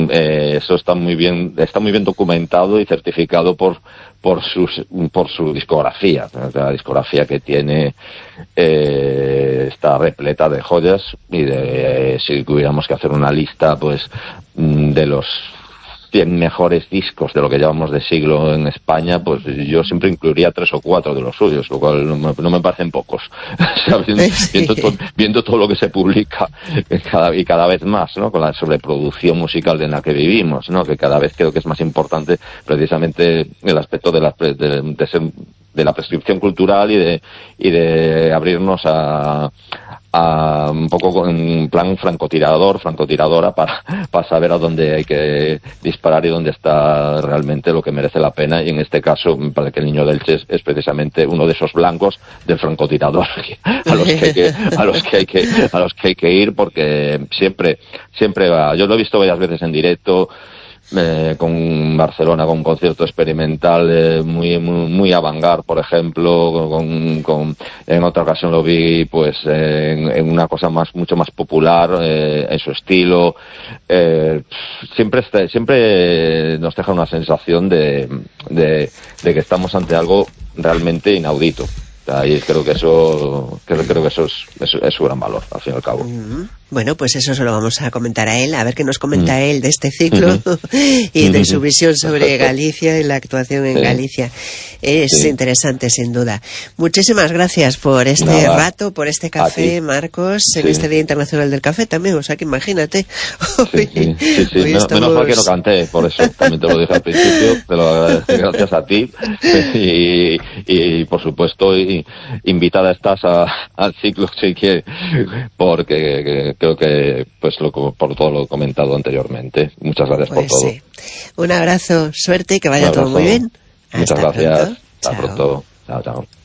eso está muy bien documentado y certificado por su discografía. La discografía que tiene está repleta de joyas, y si tuviéramos que hacer una lista, pues, de los 100 mejores discos de lo que llevamos de siglo en España, pues yo siempre incluiría 3 o 4 de los suyos, lo cual no me parecen pocos. Viendo todo lo que se publica cada vez más, ¿no? Con la sobreproducción musical en la que vivimos, ¿no? Que cada vez creo que es más importante precisamente el aspecto de la prescripción cultural y de abrirnos a un poco en plan francotiradora para saber a dónde hay que disparar y dónde está realmente lo que merece la pena, y en este caso me parece que el Niño de Elche es precisamente uno de esos blancos del francotirador a los que hay que ir, porque siempre va. Yo lo he visto varias veces en directo, con Barcelona, con un concierto experimental muy avant-garde, por ejemplo, en otra ocasión lo vi pues en una cosa mucho más popular, en su estilo. Siempre nos deja una sensación de que estamos ante algo realmente inaudito. Y creo que eso es su gran valor, al fin y al cabo. Bueno, pues eso se lo vamos a comentar a él, a ver qué nos comenta él de este ciclo y de su visión sobre Galicia y la actuación en Galicia. Es interesante, sin duda. Muchísimas gracias por este rato, por este café, Marcos, en este Día Internacional del Café también, o sea que imagínate. Hoy estamos... Menos mal que no canté, por eso también te lo dije al principio, te lo agradezco, gracias a ti, y por supuesto invitada estás al ciclo, sí, porque creo que pues por todo lo comentado anteriormente. Muchas gracias por todo. Sí. Un abrazo, suerte y que vaya todo muy bien. Muchas gracias. Hasta pronto. Chao.